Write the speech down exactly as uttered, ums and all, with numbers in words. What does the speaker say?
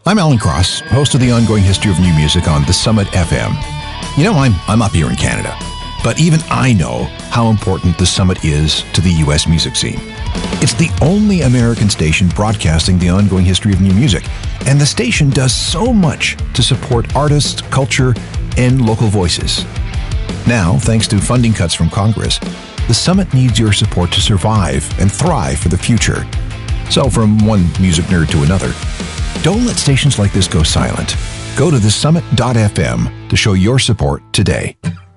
I'm Alan Cross, host of the ongoing history of new music on The Summit F M. You know, I'm, I'm up here in Canada, but even I know how important The Summit is to the U S music scene. It's the only American station broadcasting the ongoing history of new music, and the station does so much to support artists, culture, and local voices. Now, thanks to funding cuts from Congress, The Summit needs your support to survive and thrive for the future. So from one music nerd to another, don't let stations like this go silent. Go to the summit dot f m to show your support today.